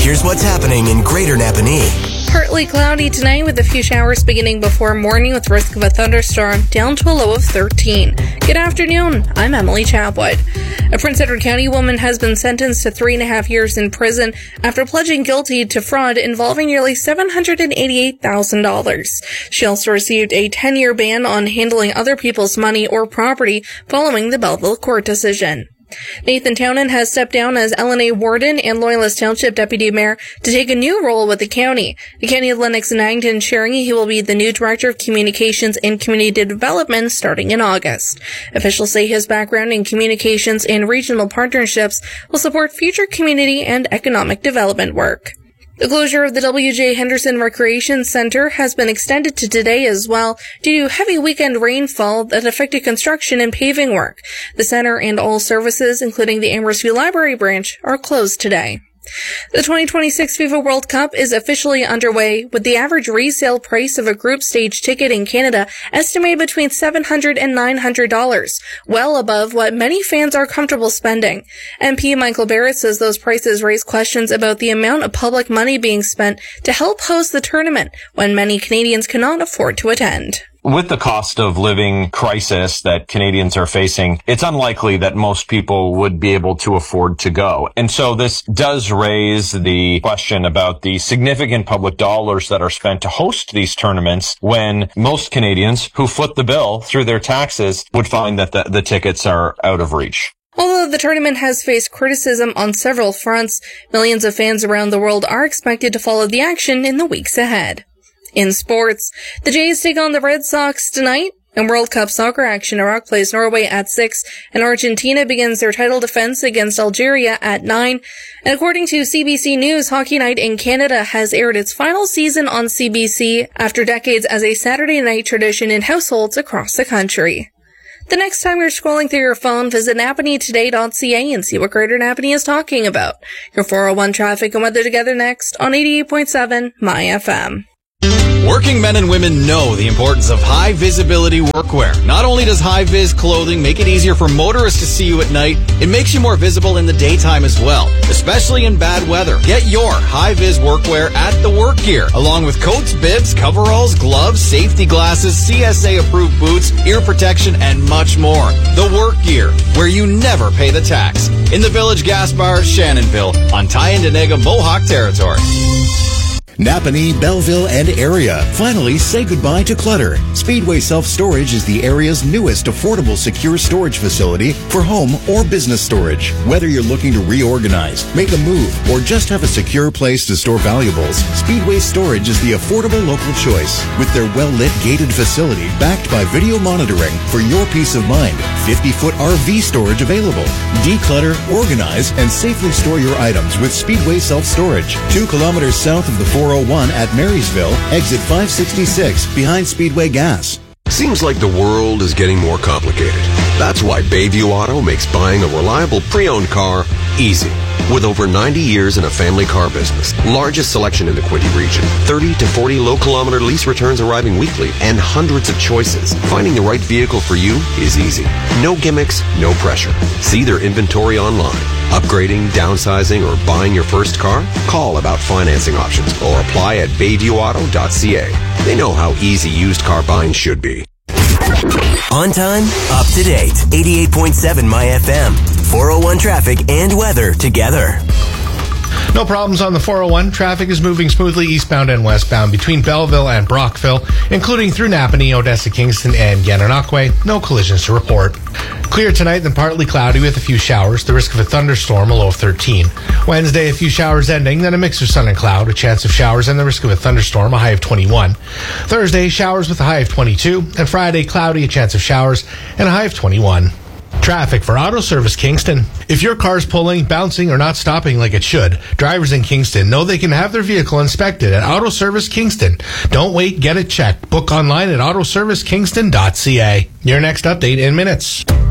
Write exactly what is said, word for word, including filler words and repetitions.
here's what's happening in Greater Napanee. Partly cloudy tonight with a few showers beginning before morning with risk of a thunderstorm, down to a low of thirteen. Good afternoon, I'm Emily Chapwood. A Prince Edward County woman has been sentenced to three and a half years in prison after pledging guilty to fraud involving nearly seven hundred eighty-eight thousand dollars. She also received a ten-year ban on handling other people's money or property following the Belleville court decision. Nathan Townend has stepped down as L N A warden and Loyalist Township deputy mayor to take a new role with the county. The county of Lennox and Yankton sharing he will be the new director of communications and community development starting in August. Officials say his background in communications and regional partnerships will support future community and economic development work. The closure of the W J Henderson Recreation Center has been extended to today as well due to heavy weekend rainfall that affected construction and paving work. The center and all services, including the Amherst View Library branch, are closed today. The twenty twenty-six FIFA World Cup is officially underway, with the average resale price of a group stage ticket in Canada estimated between seven hundred dollars and nine hundred dollars, well above what many fans are comfortable spending. M P Michael Barrett says those prices raise questions about the amount of public money being spent to help host the tournament when many Canadians cannot afford to attend. With the cost of living crisis that Canadians are facing, it's unlikely that most people would be able to afford to go. And so this does raise the question about the significant public dollars that are spent to host these tournaments when most Canadians who foot the bill through their taxes would find that the, the tickets are out of reach. Although the tournament has faced criticism on several fronts, millions of fans around the world are expected to follow the action in the weeks ahead. In sports, the Jays take on the Red Sox tonight. In World Cup soccer action, Iraq plays Norway at six, and Argentina begins their title defense against Algeria at nine. And according to C B C News, Hockey Night in Canada has aired its final season on C B C after decades as a Saturday night tradition in households across the country. The next time you're scrolling through your phone, visit Napanee Today dot C A and see what Greater Napanee is talking about. Your four oh one traffic and weather together next on eighty-eight point seven My F M. Working men and women know the importance of high-visibility workwear. Not only does high-vis clothing make it easier for motorists to see you at night, it makes you more visible in the daytime as well, especially in bad weather. Get your high-vis workwear at The Work Gear, along with coats, bibs, coveralls, gloves, safety glasses, C S A-approved boots, ear protection, and much more. The Work Gear, where you never pay the tax. In the Village Gas Bar, Shannonville, on Tyendinaga Mohawk territory. Napanee, Belleville, and area. Finally, say goodbye to clutter. Speedway Self-Storage is the area's newest affordable secure storage facility for home or business storage. Whether you're looking to reorganize, make a move, or just have a secure place to store valuables, Speedway Storage is the affordable local choice. With their well-lit gated facility backed by video monitoring for your peace of mind, fifty-foot R V storage available. Declutter, organize, and safely store your items with Speedway Self-Storage. Two kilometers south of the four oh one at Marysville, exit five sixty-six, behind Speedway Gas. Seems like the world is getting more complicated. That's why Bayview Auto makes buying a reliable pre-owned car easy. With over ninety years in a family car business, largest selection in the Quinte region, thirty to forty low-kilometer lease returns arriving weekly, and hundreds of choices, finding the right vehicle for you is easy. No gimmicks, no pressure. See their inventory online. Upgrading, downsizing, or buying your first car? Call about financing options or apply at bayview auto dot c a. They know how easy used car buying should be. On time, up to date. eighty-eight point seven My F M. four oh one traffic and weather together. No problems on the four oh one. Traffic is moving smoothly eastbound and westbound between Belleville and Brockville, including through Napanee, Odessa, Kingston, and Gananoque. No collisions to report. Clear tonight, then partly cloudy with a few showers. The risk of a thunderstorm, a low of thirteen. Wednesday, a few showers ending, then a mix of sun and cloud, a chance of showers, and the risk of a thunderstorm, a high of twenty-one. Thursday, showers with a high of twenty-two. And Friday, cloudy, a chance of showers, and a high of twenty-one. Traffic for Auto Service Kingston. If your car's pulling, bouncing, or not stopping like it should, drivers in Kingston know they can have their vehicle inspected at Auto Service Kingston. Don't wait, get it checked. Book online at auto service kingston dot c a. Your next update in minutes.